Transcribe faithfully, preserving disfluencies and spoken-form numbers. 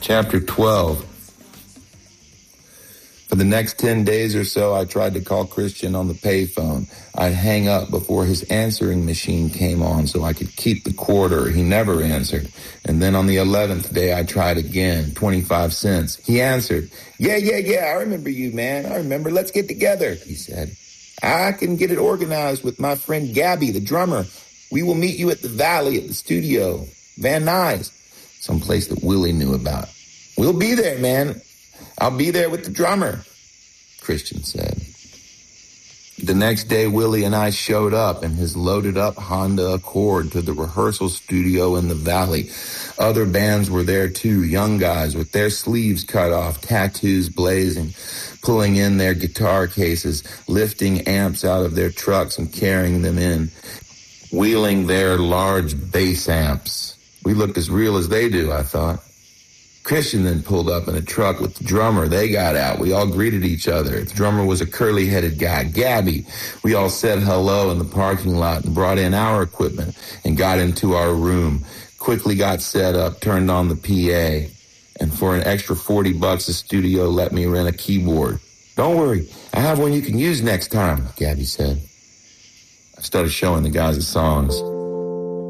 Chapter twelve. For the next ten days or so, I tried to call Christian on the payphone. I'd hang up before his answering machine came on so I could keep the quarter. He never answered. And then on the eleventh day, I tried again, twenty-five cents. He answered. Yeah, yeah, yeah, I remember you, man. I remember. Let's get together, he said. I can get it organized with my friend Gabby, the drummer. We will meet you at the Valley at the studio. Van Nuys, someplace that Willie knew about. We'll be there, man. I'll be there with the drummer, Christian said. The next day, Willie and I showed up in his loaded-up Honda Accord to the rehearsal studio in the Valley. Other bands were there, too, young guys with their sleeves cut off, tattoos blazing, pulling in their guitar cases, lifting amps out of their trucks and carrying them in, wheeling their large bass amps. We looked as real as they do, I thought. Christian then pulled up in a truck with the drummer. They got out. We all greeted each other. The drummer was a curly-headed guy, Gabby. We all said hello in the parking lot and brought in our equipment and got into our room, quickly got set up, turned on the P A, and for an extra forty bucks, the studio let me rent a keyboard. Don't worry, I have one you can use next time, Gabby said. I started showing the guys the songs.